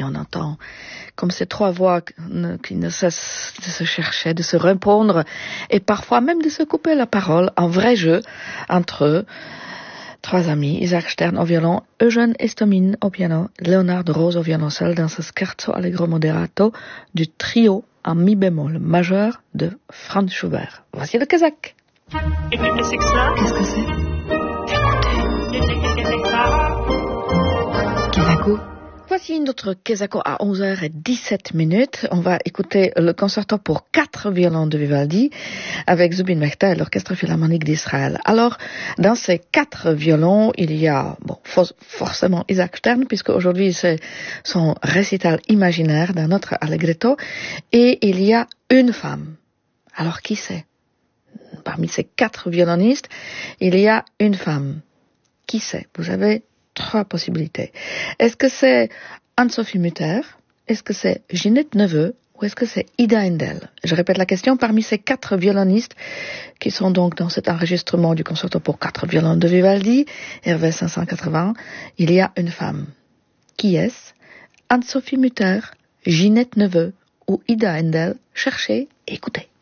on entend comme ces trois voix qui ne cessent de se chercher, de se répondre et parfois même de se couper la parole, un vrai jeu entre eux. Trois amis, Isaac Stern au violon, Eugène Estomine au piano, Léonard de Rose au violoncelle dans ce scherzo allegro moderato du trio en mi bémol majeur de Franz Schubert. Voici le kazakh. Et qu'est-ce que c'est que ça? Qu'est-ce que c'est? Qu'est-ce que c'est que ça? Kezako. Voici notre Kezako à 11h17. On va écouter le concerto pour 4 violons de Vivaldi avec Zubin Mehta et l'Orchestre Philharmonique d'Israël. Alors, dans ces 4 violons, il y a forcément Isaac Stern, puisque aujourd'hui c'est son récital imaginaire d'un autre allegretto, et il y a une femme. Alors, qui c'est? Parmi ces 4 violonistes, il y a une femme. Qui c'est? Vous avez 3 possibilités. Est-ce que c'est Anne-Sophie Mutter? Est-ce que c'est Ginette Neveu? Ou est-ce que c'est Ida Endel? Je répète la question. Parmi ces 4 violonistes qui sont donc dans cet enregistrement du concerto pour 4 violons de Vivaldi, RV 580, il y a une femme. Qui est-ce? Anne-Sophie Mutter, Ginette Neveu ou Ida Endel? Cherchez et écoutez.